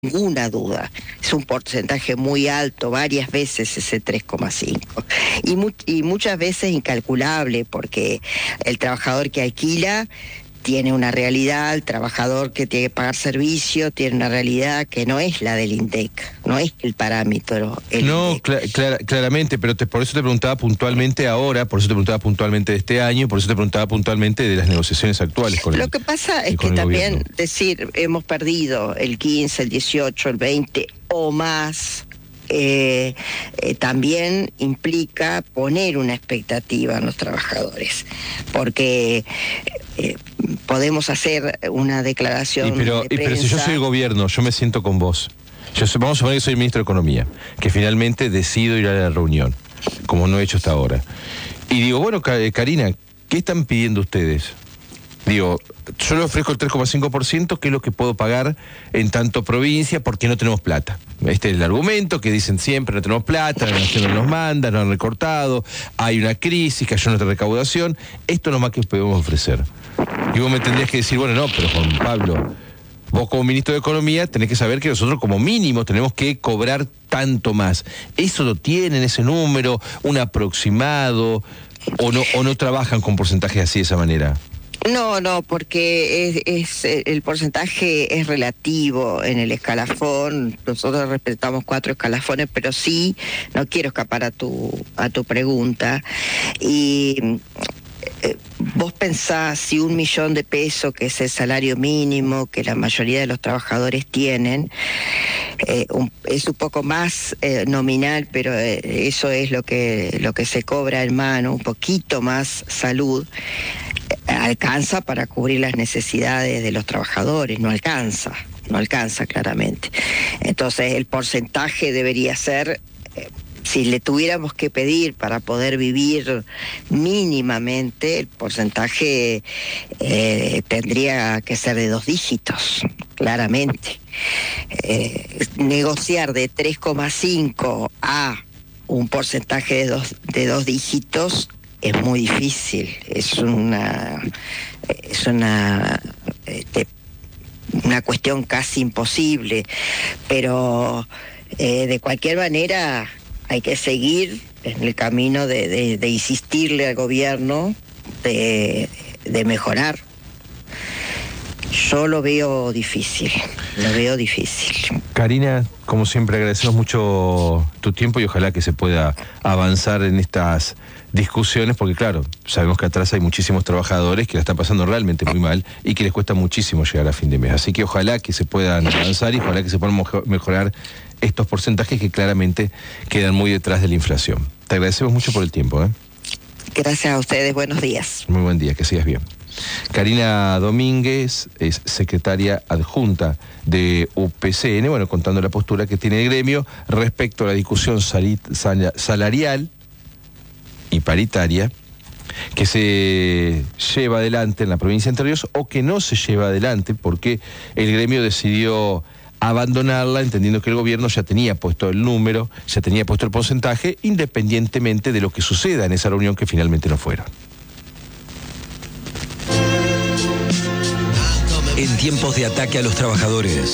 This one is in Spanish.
Ninguna duda, es un porcentaje muy alto, varias veces ese 3,5 y muchas veces incalculable, porque el trabajador que alquila tiene una realidad, el trabajador que tiene que pagar servicio tiene una realidad que no es la del INDEC, no es el parámetro. No, claramente, pero por eso te preguntaba puntualmente ahora, por eso te preguntaba puntualmente de este año, por eso te preguntaba puntualmente de las negociaciones actuales con Lo que pasa es que también gobierno. Decir hemos perdido el 15, el 18, el 20 o más, también implica poner una expectativa en los trabajadores, porque podemos hacer una declaración pero si yo soy el gobierno, yo me siento con vos. Vamos a suponer que soy el ministro de Economía, que finalmente decido ir a la reunión, como no he hecho hasta ahora. Y digo, bueno, Karina, ¿qué están pidiendo ustedes? Digo, yo le ofrezco el 3,5%, que es lo que puedo pagar en tanto provincia, porque no tenemos plata. Este es el argumento que dicen siempre: no tenemos plata, la nación no nos manda, nos han recortado, hay una crisis, cayó nuestra recaudación, esto es lo más que podemos ofrecer. Y vos me tendrías que decir, bueno, no, pero Juan Pablo, vos como ministro de Economía tenés que saber que nosotros como mínimo tenemos que cobrar tanto más. ¿Eso lo tienen, ese número, un aproximado, o no trabajan con porcentajes así de esa manera? No, porque el porcentaje es relativo en el escalafón. Nosotros respetamos 4 escalafones, pero sí, no quiero escapar a tu pregunta. Y vos pensás, si 1 millón de pesos, que es el salario mínimo que la mayoría de los trabajadores tienen, es un poco más nominal, pero eso es lo que se cobra en mano, un poquito más salud, alcanza para cubrir las necesidades de los trabajadores, no alcanza claramente. Entonces el porcentaje debería ser, si le tuviéramos que pedir para poder vivir mínimamente, el porcentaje tendría que ser de 2 dígitos, claramente. Negociar de 3,5 a un porcentaje de 2 dígitos es muy difícil, es una cuestión casi imposible, pero de cualquier manera hay que seguir en el camino de insistirle al gobierno de mejorar. Yo lo veo difícil, Karina, como siempre, agradecemos mucho tu tiempo y ojalá que se pueda avanzar en estas discusiones, porque claro, sabemos que atrás hay muchísimos trabajadores que la están pasando realmente muy mal y que les cuesta muchísimo llegar a fin de mes. Así que ojalá que se puedan avanzar y ojalá que se puedan mejorar estos porcentajes que claramente quedan muy detrás de la inflación. Te agradecemos mucho por el tiempo. Gracias a ustedes, buenos días. Muy buen día, que sigas bien. Karina Domínguez es secretaria adjunta de UPCN, bueno, contando la postura que tiene el gremio respecto a la discusión salarial y paritaria que se lleva adelante en la provincia de Entre Ríos o que no se lleva adelante porque el gremio decidió abandonarla, entendiendo que el gobierno ya tenía puesto el número, ya tenía puesto el porcentaje, independientemente de lo que suceda en esa reunión que finalmente no fueron. En tiempos de ataque a los trabajadores,